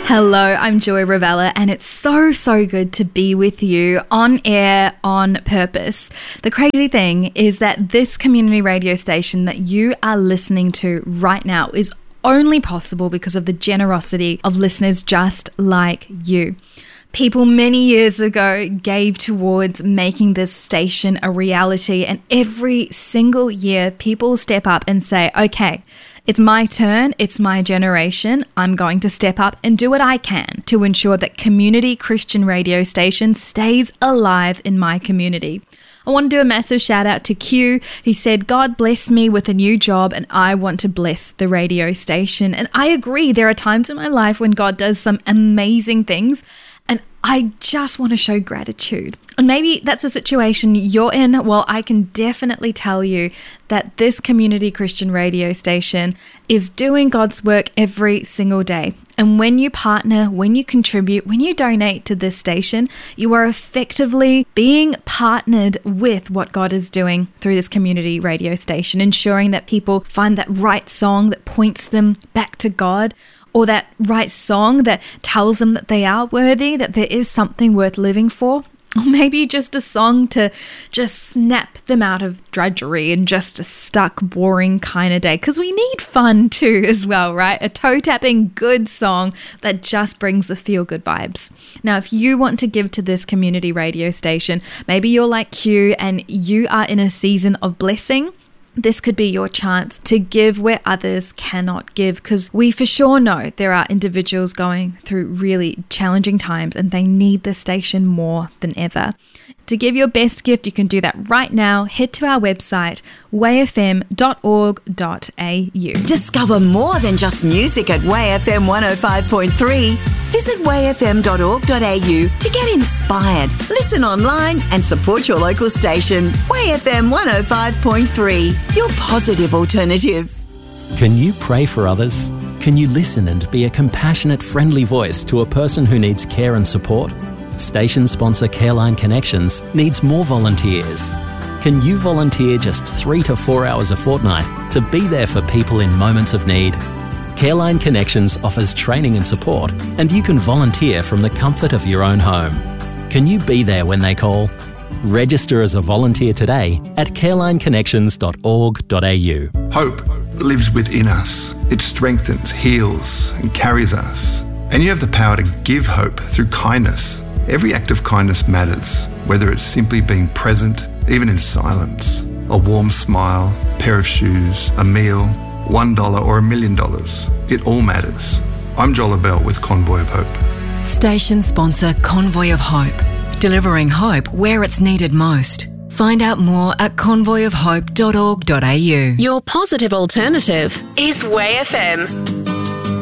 Hello, I'm Joy Ravella, and it's so good to be with you on air on purpose. The crazy thing is that this community radio station that you are listening to right now is only possible because of the generosity of listeners just like you. People many years ago gave towards making this station a reality, and every single year people step up and say, okay, it's my turn, it's my generation, I'm going to step up and do what I can to ensure that community Christian radio station stays alive in my community. I want to do a massive shout out to Q, who said, God bless me with a new job and I want to bless the radio station. And I agree, there are times in my life when God does some amazing things and I just want to show gratitude. And maybe that's a situation you're in. Well, I can definitely tell you that this community Christian radio station is doing God's work every single day. And when you partner, when you contribute, when you donate to this station, you are effectively being partnered with what God is doing through this community radio station, ensuring that people find that right song that points them back to God, or that right song that tells them that they are worthy, that there is something worth living for. Or maybe just a song to just snap them out of drudgery and just a stuck, boring kind of day. Because we need fun too as well, right? A toe-tapping good song that just brings the feel-good vibes. Now, if you want to give to this community radio station, maybe you're like Q and you are in a season of blessing, this could be your chance to give where others cannot give, because we for sure know there are individuals going through really challenging times and they need the station more than ever. To give your best gift, you can do that right now. Head to our website, wayfm.org.au. Discover more than just music at WayFM 105.3. Visit wayfm.org.au to get inspired, listen online and support your local station. WayFM 105.3, your positive alternative. Can you pray for others? Can you listen and be a compassionate, friendly voice to a person who needs care and support? Station sponsor Careline Connections needs more volunteers. Can you volunteer just 3 to 4 hours a fortnight to be there for people in moments of need? Careline Connections offers training and support, and you can volunteer from the comfort of your own home. Can you be there when they call? Register as a volunteer today at carelineconnections.org.au. Hope lives within us. It strengthens, heals, and carries us. And you have the power to give hope through kindness. Every act of kindness matters, whether it's simply being present, even in silence, a warm smile, a pair of shoes, a meal, $1 or $1 million. It all matters. I'm Joel Abell with Convoy of Hope. Station sponsor Convoy of Hope, delivering hope where it's needed most. Find out more at convoyofhope.org.au. Your positive alternative is WayFM.